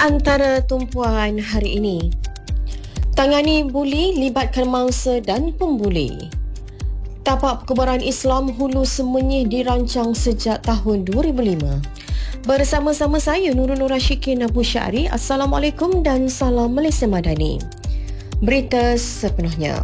Antara tumpuan hari ini, tangani buli libatkan mangsa dan pembuli. Tapak Perkuburan Islam Hulu Semenyih dirancang sejak tahun 2005. Bersama-sama saya Nurul Nur Rashikin Abu Syari. Assalamualaikum dan salam Malaysia Madani. Berita sepenuhnya.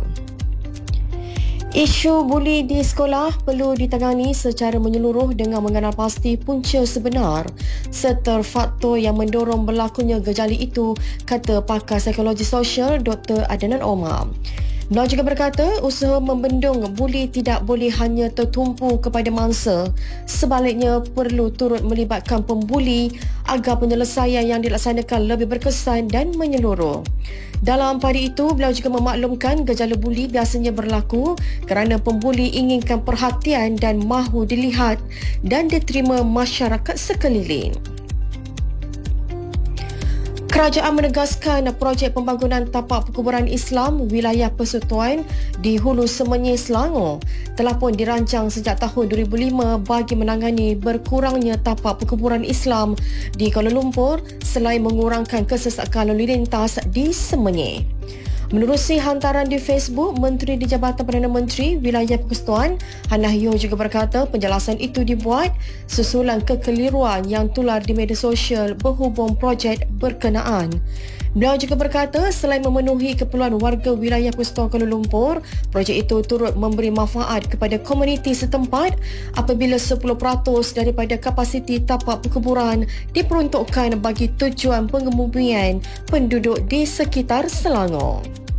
Isu buli di sekolah perlu ditangani secara menyeluruh dengan mengenal pasti punca sebenar serta faktor yang mendorong berlakunya gejala itu, kata pakar psikologi sosial Dr. Adnan Omar. Beliau juga berkata usaha membendung buli tidak boleh hanya tertumpu kepada mangsa, sebaliknya perlu turut melibatkan pembuli agar penyelesaian yang dilaksanakan lebih berkesan dan menyeluruh. Dalam pada itu, beliau juga memaklumkan gejala buli biasanya berlaku kerana pembuli inginkan perhatian dan mahu dilihat dan diterima masyarakat sekeliling. Kerajaan menegaskan projek pembangunan tapak perkuburan Islam wilayah persekutuan di Hulu Semenyih, Selangor telah pun dirancang sejak tahun 2005 bagi menangani berkurangnya tapak perkuburan Islam di Kuala Lumpur selain mengurangkan kesesakan lalu lintas di Semenyih. Menerusi hantaran di Facebook, Menteri di Jabatan Perdana Menteri Wilayah Persekutuan Hannah Yeoh juga berkata penjelasan itu dibuat susulan kekeliruan yang tular di media sosial berhubung projek berkenaan. Beliau juga berkata selain memenuhi keperluan warga wilayah Persekutuan Kuala Lumpur, projek itu turut memberi manfaat kepada komuniti setempat apabila 10% daripada kapasiti tapak perkuburan diperuntukkan bagi tujuan pengebumian penduduk di sekitar Selangor.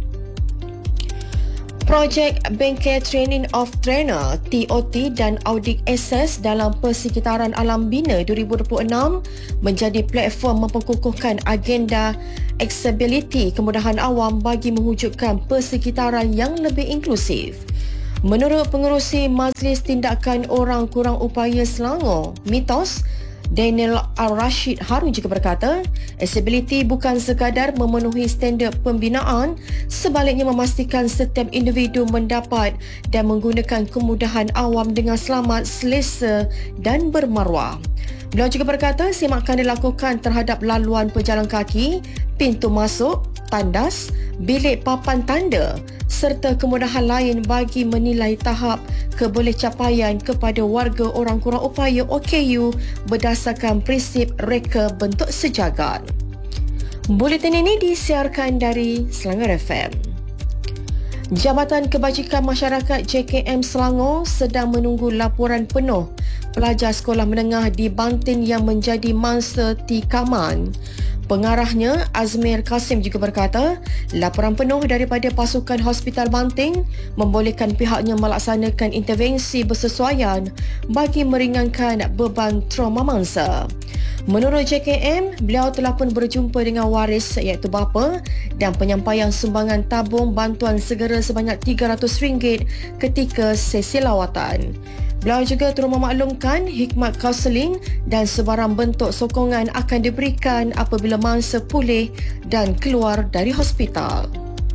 Projek Bengkel Training of Trainer TOT dan Audit Access dalam Persekitaran Alam Bina 2026 menjadi platform memperkukuhkan agenda accessibility kemudahan awam bagi mewujudkan persekitaran yang lebih inklusif. Menurut pengerusi Majlis Tindakan Orang Kurang Upaya Selangor, MITOS, Daniel Al-Rashid Harun juga berkata, accessibility bukan sekadar memenuhi standard pembinaan, sebaliknya memastikan setiap individu mendapat dan menggunakan kemudahan awam dengan selamat, selesa dan bermaruah. Beliau juga berkata semakan dilakukan terhadap laluan pejalan kaki, pintu masuk, tandas, bilik papan tanda serta kemudahan lain bagi menilai tahap kebolehcapaian kepada warga orang kurang upaya OKU berdasarkan prinsip reka bentuk sejagat. Buletin ini disiarkan dari Selangor FM. Jabatan Kebajikan Masyarakat JKM Selangor sedang menunggu laporan penuh pelajar sekolah menengah di Bantin yang menjadi mangsa tikaman. Pengarahnya, Azmir Kasim juga berkata, laporan penuh daripada pasukan Hospital Banting membolehkan pihaknya melaksanakan intervensi bersesuaian bagi meringankan beban trauma mangsa. Menurut JKM, beliau telah pun berjumpa dengan waris iaitu bapa dan penyampaian sumbangan tabung bantuan segera sebanyak RM300 ketika sesi lawatan. Beliau juga turut memaklumkan hikmat kaunseling dan sebarang bentuk sokongan akan diberikan apabila mangsa pulih dan keluar dari hospital.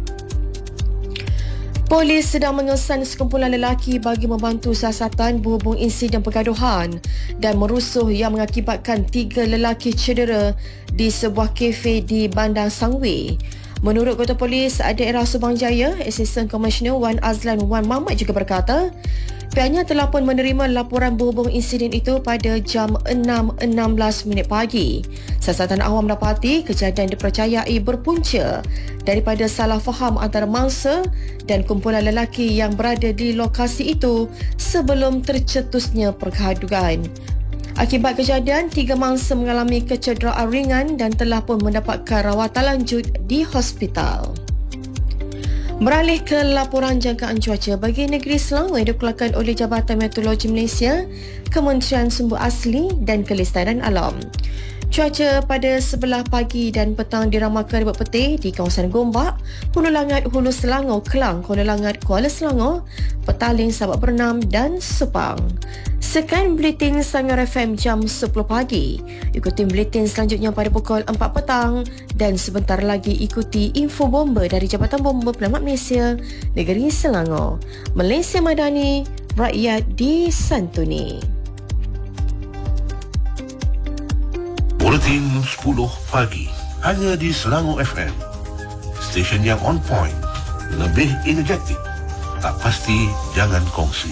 Polis sedang mengesan sekumpulan lelaki bagi membantu siasatan berhubung insiden pergaduhan dan merusuh yang mengakibatkan 3 lelaki cedera di sebuah kafe di Bandar Sangwe. Menurut Ketua Polis Daerah Subang Jaya, Assistant Commissioner Wan Azlan Wan Mahmud juga berkata, pihaknya telah pun menerima laporan berhubung insiden itu pada jam 6.16 pagi. Siasatan awam dapati kejadian dipercayai berpunca daripada salah faham antara mangsa dan kumpulan lelaki yang berada di lokasi itu sebelum tercetusnya pergaduhan. Akibat kejadian, 3 mangsa mengalami kecederaan ringan dan telah pun mendapatkan rawatan lanjut di hospital. Beralih ke laporan jangkaan cuaca bagi negeri Selangor yang dikeluarkan oleh Jabatan Meteorologi Malaysia, Kementerian Sumber Asli dan Kelestarian Alam. Cuaca pada sebelah pagi dan petang diramalkan berpetih di kawasan Gombak, Hulu Langat, Hulu Selangor, Kelang, Kuala Langat, Kuala Selangor, Petaling, Sabak Bernam dan Sepang. Sekian Buletin Selangor FM jam 10 pagi. Ikuti buletin selanjutnya pada pukul 4 petang dan sebentar lagi ikuti info bomba dari Jabatan Bomba Penyelamat Malaysia, Negeri Selangor. Malaysia Madani, rakyat disantuni. Buletin 10 pagi. hanya di Selangor FM. Stesen yang on point, lebih energetik, tak pasti jangan kongsi.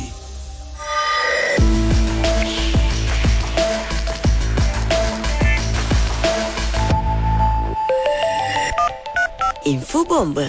Info Bomba.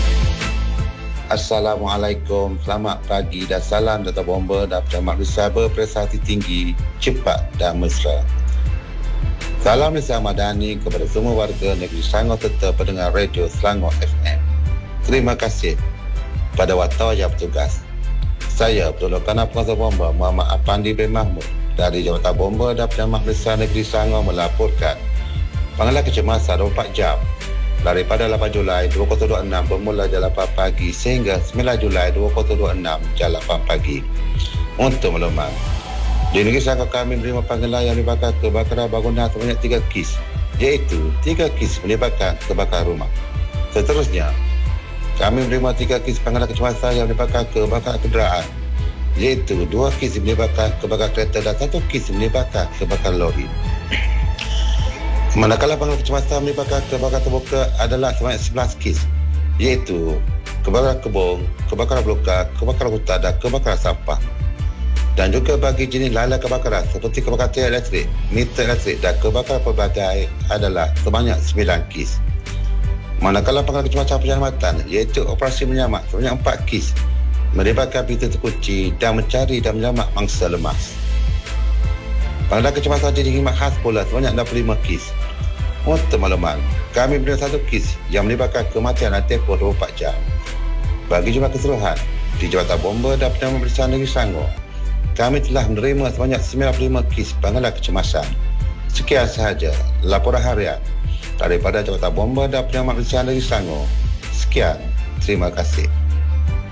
Assalamualaikum, selamat pagi dan salam Data Bomba dan Makhluk Sabar Prestasi Tinggi, cepat dan mesra. Salam Nisa Madani kepada semua warga negeri Selangor serta pendengar radio Selangor FM. Terima kasih pada wartawan yang bertugas. Saya Pertolongan Penguasa Bomba Muhammad Apandi bin Mahmud dari Jabatan Bomba dan Makhluk Sabar Negeri Selangor melaporkan panggilan kecemasan 24 jam daripada 8 Julai 2026 bermula jam 8 pagi sehingga 9 Julai 2026 jam 8 pagi. Untuk makluman, di negeri Selangor kami menerima panggilan yang melibatkan kebakaran bangunan sebanyak 3 kes, iaitu 3 kes melibatkan kebakaran rumah. Seterusnya, kami menerima 3 kes panggilan kecemasan yang melibatkan kebakaran kenderaan, iaitu 2 kes melibatkan kebakaran kereta dan 1 kes melibatkan kebakaran lori. Manakala panggilan kecemasan melibatkan kebakaran terbuka adalah sebanyak 11 kes, iaitu kebakaran kebun, kebakaran belukar, kebakaran hutan dan kebakaran sampah. Dan juga bagi jenis lain kebakaran seperti kebakaran tiang elektrik, meter elektrik dan kebakaran pelbagai adalah sebanyak 9 kes. Manakala panggilan kecemasan penyelamatan iaitu operasi menyamak sebanyak 4 kes melibatkan pintu terkunci dan mencari dan menyelamat mangsa lemas. Panggilan kecemasan jenis khidmat khas pula sebanyak 65 kes. Untuk makluman, kami menerima 1 kes yang melibatkan kematian dan tempoh 24 jam. Bagi jumlah keseluruhan, di Jabatan Bomba dan Penyelamatan Bersama Negeri Selangor, kami telah menerima sebanyak 95 kes panggilan kecemasan. Sekian sahaja laporan harian daripada Jabatan Bomba dan Penyelamatan Bersama Negeri Selangor. Sekian, terima kasih.